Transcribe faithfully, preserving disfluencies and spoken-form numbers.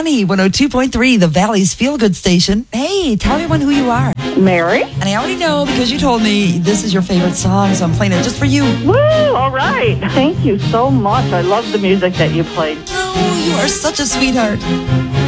Sunny, one oh two point three, the Valley's Feel Good Station. Hey, tell everyone who you are. Mary. And I already know because you told me this is your favorite song, so I'm playing it just for you. Woo, all right. Thank you so much. I love the music that you played. Oh, you are such a sweetheart.